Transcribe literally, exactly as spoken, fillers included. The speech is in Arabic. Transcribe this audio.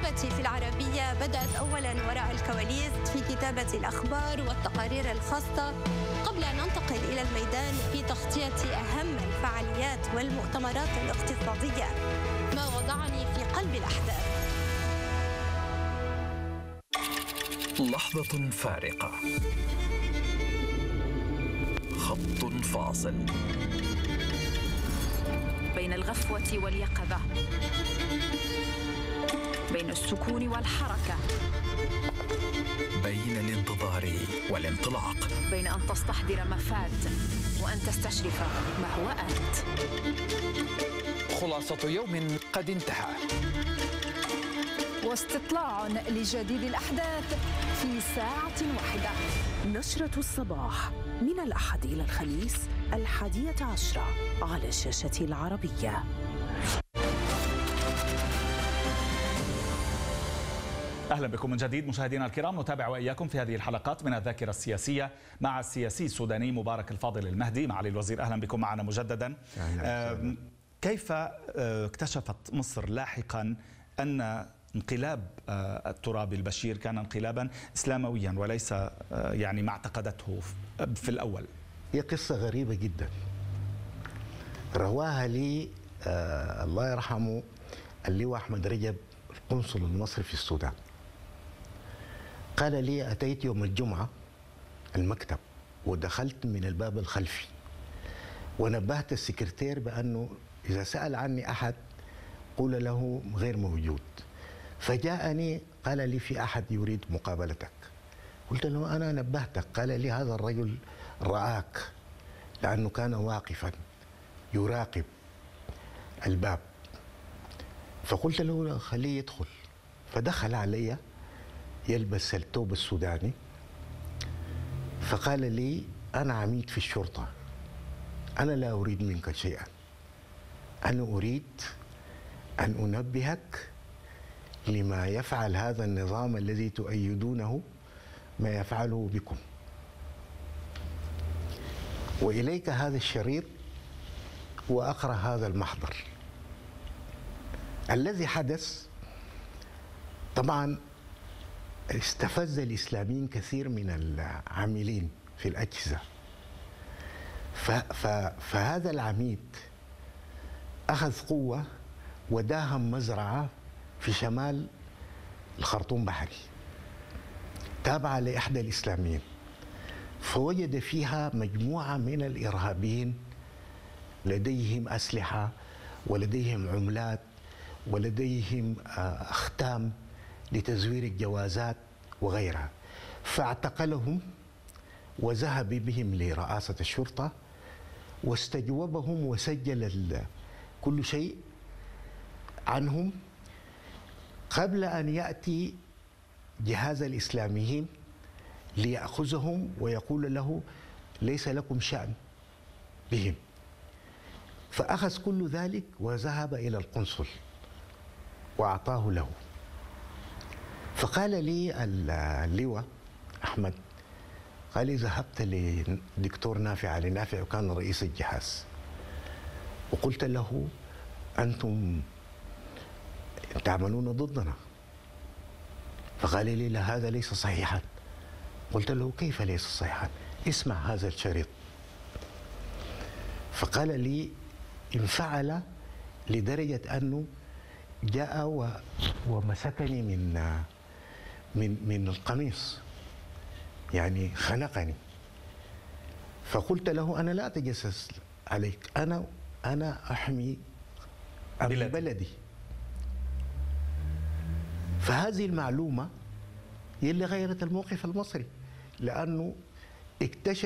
الكتابة في العربية بدأت أولا وراء الكواليس في كتابة الأخبار والتقارير الخاصة، قبل أن ننتقل إلى الميدان في تغطية أهم الفعاليات والمؤتمرات الاقتصادية، ما وضعني في قلب الأحداث. لحظة فارقة، خط فاصل بين الغفوة واليقظة، بين السكون والحركة، بين الانتظار والانطلاق، بين أن تستحضر ما فات وأن تستشرف ما هو آت. خلاصة يوم قد انتهى، واستطلاع لجديد الأحداث في ساعة واحدة. نشرة الصباح من الأحد إلى الخميس الحادية عشرة على الشاشة العربية. أهلا بكم من جديد مشاهدينا الكرام، نتابع وإياكم في هذه الحلقات من الذاكرة السياسية مع السياسي السوداني مبارك الفاضل المهدي. معالي الوزير أهلا بكم معنا مجددا. كيف اكتشفت مصر لاحقا أن انقلاب الترابي البشير كان انقلابا إسلامويا وليس يعني ما اعتقدته في الأول؟ هي قصة غريبة جدا رواها لي آه الله يرحمه اللواء أحمد رجب القنصل المصري في السودان. قال لي أتيت يوم الجمعة المكتب ودخلت من الباب الخلفي ونبهت السكرتير بأنه إذا سأل عني أحد قول له غير موجود. فجاءني قال لي في أحد يريد مقابلتك. قلت له أنا نبهتك. قال لي هذا الرجل رآك لأنه كان واقفا يراقب الباب. فقلت له خليه يدخل. فدخل علي يلبس الثوب السوداني فقال لي أنا عميد في الشرطة، أنا لا أريد منك شيئا، أنا أريد أن أنبهك لما يفعل هذا النظام الذي تؤيدونه ما يفعله بكم، وإليك هذا الشريط وأقرأ هذا المحضر. الذي حدث طبعا استفز الإسلاميين كثير من العاملين في الأجهزة. فهذا العميد أخذ قوة وداهم مزرعة في شمال الخرطوم بحري تابعة لإحدى الإسلاميين، فوجد فيها مجموعة من الإرهابيين لديهم أسلحة ولديهم عملات ولديهم أختام لتزوير الجوازات وغيرها. فاعتقلهم وذهب بهم لرئاسة الشرطة واستجوبهم وسجل كل شيء عنهم قبل أن يأتي جهاز الإسلاميين ليأخذهم ويقول له ليس لكم شأن بهم. فأخذ كل ذلك وذهب إلى القنصل وأعطاه له. فقال لي اللواء أحمد، قال لي ذهبت لدكتور نافع علي نافع وكان رئيس الجهاز وقلت له أنتم تعملون ضدنا. فقال لي لا هذا ليس صحيحا. قلت له كيف ليس صحيحا؟ اسمع هذا الشريط. فقال لي انفعل لدرجة أنه جاء ومسكني من من من القميص، يعني خنقني. فقلت له أنا لا أتجسس عليك، أنا أنا أحمي أمن بلدي. فهذه المعلومة هي اللي غيرت الموقف المصري، لأنه اكتشف